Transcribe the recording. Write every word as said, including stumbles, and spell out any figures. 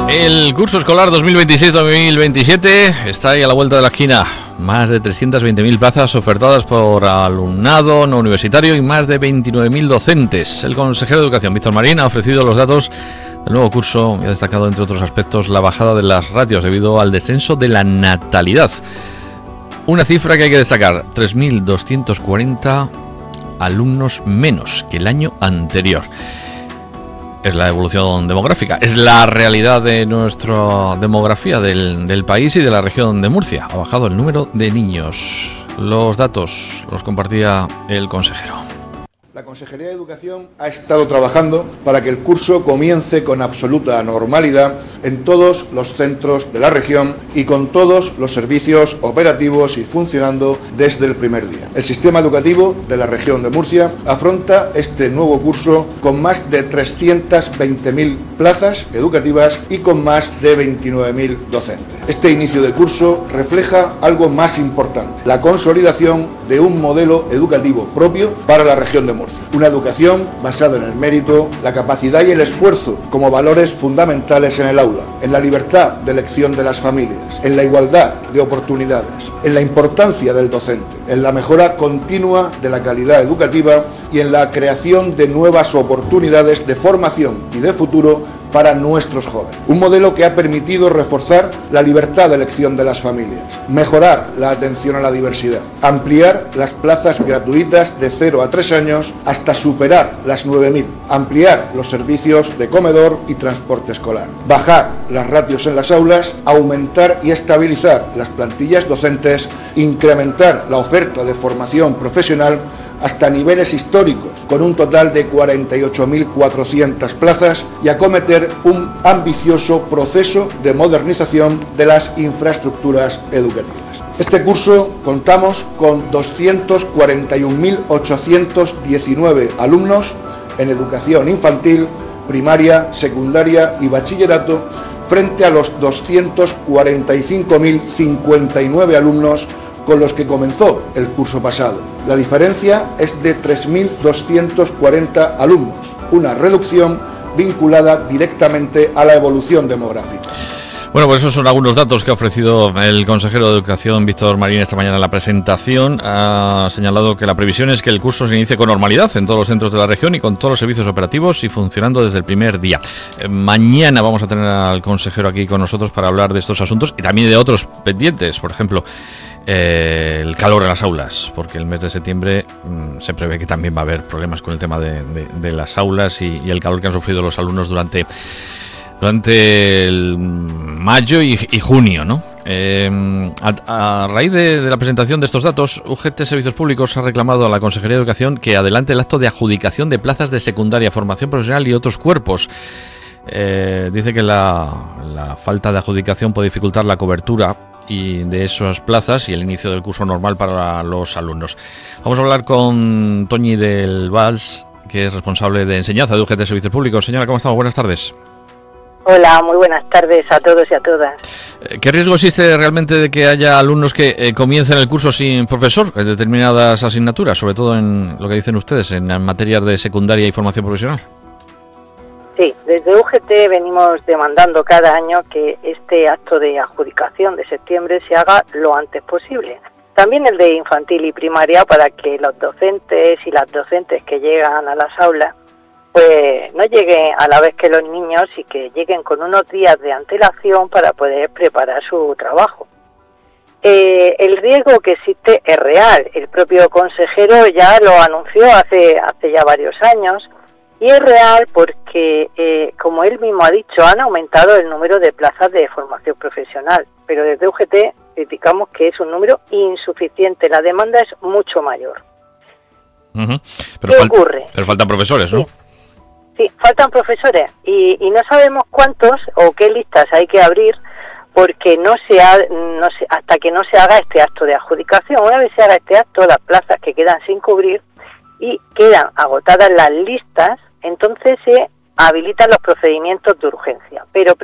El curso escolar dos mil veintiséis dos mil veintisiete está ahí a la vuelta de la esquina. Más de trescientas veinte mil plazas ofertadas por alumnado no universitario y más de veintinueve mil docentes. El consejero de Educación, Víctor Marín, ha ofrecido los datos del nuevo curso y ha destacado, entre otros aspectos, la bajada de las ratios debido al descenso de la natalidad. Una cifra que hay que destacar: tres mil doscientos cuarenta alumnos menos que el año anterior. Es la evolución demográfica, es la realidad de nuestra demografía del, del país y de la región de Murcia. Ha bajado el número de niños. Los datos los compartía el consejero. La Consejería de Educación ha estado trabajando para que el curso comience con absoluta normalidad en todos los centros de la región y con todos los servicios operativos y funcionando desde el primer día. El sistema educativo de la región de Murcia afronta este nuevo curso con más de trescientas veinte mil plazas educativas y con más de veintinueve mil docentes. Este inicio de curso refleja algo más importante: la consolidación de un modelo educativo propio para la región de Murcia. Una educación basada en el mérito, la capacidad y el esfuerzo como valores fundamentales en el aula, en la libertad de elección de las familias, en la igualdad de oportunidades, en la importancia del docente, en la mejora continua de la calidad educativa y en la creación de nuevas oportunidades de formación y de futuro para nuestros jóvenes. Un modelo que ha permitido reforzar la libertad de elección de las familias, mejorar la atención a la diversidad, ampliar las plazas gratuitas de cero a tres años hasta superar las nueve mil, ampliar los servicios de comedor y transporte escolar, bajar las ratios en las aulas, aumentar y estabilizar las plantillas docentes, incrementar la oferta de formación profesional hasta niveles históricos, con un total de cuarenta y ocho mil cuatrocientas plazas, y acometer un ambicioso proceso de modernización de las infraestructuras educativas. Este curso contamos con doscientos cuarenta y un mil ochocientos diecinueve alumnos en educación infantil, primaria, secundaria y bachillerato, frente a los doscientos cuarenta y cinco mil cincuenta y nueve alumnos con los que comenzó el curso pasado. La diferencia es de tres mil doscientos cuarenta alumnos, una reducción vinculada directamente a la evolución demográfica. Bueno, pues esos son algunos datos que ha ofrecido el consejero de Educación, Víctor Marín, esta mañana en la presentación. Ha señalado que la previsión es que el curso se inicie con normalidad en todos los centros de la región y con todos los servicios operativos y funcionando desde el primer día. Eh, mañana vamos a tener al consejero aquí con nosotros para hablar de estos asuntos y también de otros pendientes, por ejemplo, Eh, el calor en las aulas, porque el mes de septiembre mmm, se prevé que también va a haber problemas con el tema de, de, de las aulas y, y el calor que han sufrido los alumnos durante, durante el mayo y, y junio, ¿no? Eh, a, a raíz de, de la presentación de estos datos, U G T Servicios Públicos ha reclamado a la Consejería de Educación que adelante el acto de adjudicación de plazas de secundaria, formación profesional y otros cuerpos. Eh, dice que la, la falta de adjudicación puede dificultar la cobertura y de esas plazas y el inicio del curso normal para los alumnos. Vamos a hablar con Toñi del Vals, que es responsable de enseñanza de U G T Servicios Públicos. Señora, ¿cómo estamos? Buenas tardes. Hola, muy buenas tardes a todos y a todas. ¿Qué riesgo existe realmente de que haya alumnos que eh, comiencen el curso sin profesor en determinadas asignaturas, sobre todo en lo que dicen ustedes, en materias de secundaria y formación profesional? Sí, desde U G T venimos demandando cada año que este acto de adjudicación de septiembre se haga lo antes posible. También el de infantil y primaria, para que los docentes y las docentes que llegan a las aulas pues no lleguen a la vez que los niños y que lleguen con unos días de antelación para poder preparar su trabajo. Eh, el riesgo que existe es real. El propio consejero ya lo anunció hace, hace ya varios años. Y es real porque, eh, como él mismo ha dicho, han aumentado el número de plazas de formación profesional, pero desde U G T criticamos que es un número insuficiente, la demanda es mucho mayor. Uh-huh. Pero ¿Qué fal- ocurre? Pero faltan profesores, ¿no? Sí, sí faltan profesores y, y no sabemos cuántos o qué listas hay que abrir porque no se ha, no se, hasta que no se haga este acto de adjudicación. Una vez se haga este acto, las plazas que quedan sin cubrir y quedan agotadas las listas, entonces se habilitan los procedimientos de urgencia. Pero